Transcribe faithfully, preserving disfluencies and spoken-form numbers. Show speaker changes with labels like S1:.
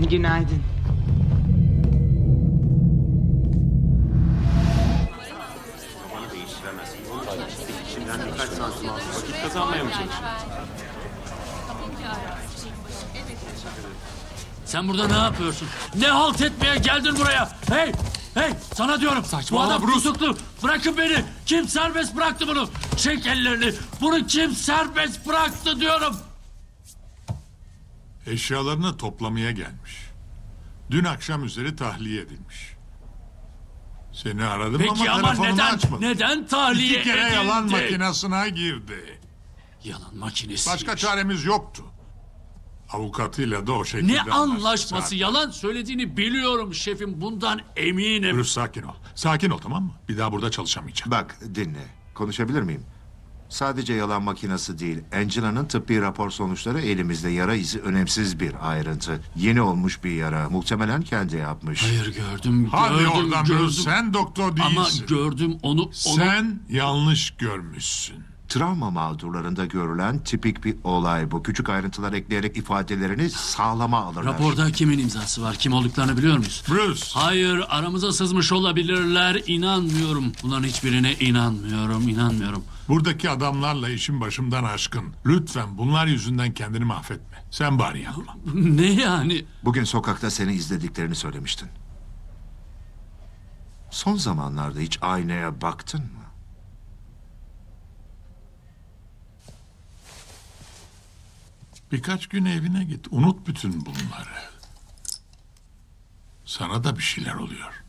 S1: Günaydın.
S2: Vakit kazanmaya mı çalışıyorsun?
S3: Sen burada ne yapıyorsun? Ne halt etmeye geldin buraya? Hey! Hey! Sana diyorum. Bu adam tutuklu. Bırakın beni. Kim serbest bıraktı bunu? Çek ellerini. Bunu kim serbest bıraktı diyorum.
S4: Eşyalarını toplamaya gelmiş. Dün akşam üzeri tahliye edilmiş. Seni aradım
S3: Peki
S4: ama,
S3: ama
S4: telefonunu
S3: neden?
S4: açmadın.
S3: Neden tahliye
S4: İki kere
S3: edildi?
S4: yalan makinesine girdi.
S3: Yalan makinesi.
S4: Başka çaremiz yoktu. Avukatıyla da o şekilde
S3: Ne
S4: anlaştık
S3: anlaşması?
S4: zaten.
S3: Yalan söylediğini biliyorum şefim. Bundan eminim.
S4: Bruce sakin ol. Sakin ol, tamam mı? Bir daha burada çalışamayacağım.
S5: Bak dinle. Konuşabilir miyim? Sadece yalan makinesi değil. Angela'nın tıbbi rapor sonuçları elimizde. Yara izi önemsiz bir ayrıntı. Yeni olmuş bir yara. Muhtemelen kendi yapmış.
S3: Hayır gördüm.
S4: Hadi
S3: gördüm,
S4: oradan
S3: gördüm.
S4: Bruce. Sen doktor değilsin.
S3: Ama gördüm onu. onu...
S4: Sen yanlış görmüşsün.
S5: Travma mağdurlarında görülen tipik bir olay bu. Küçük ayrıntılar ekleyerek ifadelerini sağlama alırlar.
S3: Raporda kimin imzası var? Kim olduklarını biliyor muyuz?
S4: Bruce.
S3: Hayır, aramıza sızmış olabilirler. İnanmıyorum. Bunların hiçbirine inanmıyorum, inanmıyorum.
S4: Buradaki adamlarla işin başımdan aşkın. Lütfen bunlar yüzünden kendini mahvetme. Sen bari yapma.
S3: Ne yani?
S5: Bugün sokakta seni izlediklerini söylemiştin. Son zamanlarda hiç aynaya baktın mı?
S4: Birkaç gün evine git. Unut bütün bunları. Sana da bir şeyler oluyor.